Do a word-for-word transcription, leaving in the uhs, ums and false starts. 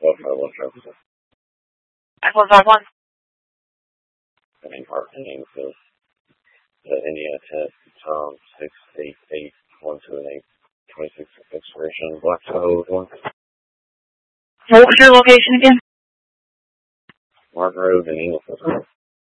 One five one Travis. one five one. Having heart ending with the Indiana ten, Tom six eight eight one two eight twenty six expiration Black Code one. What was your location again? Martin Road in Ingleside.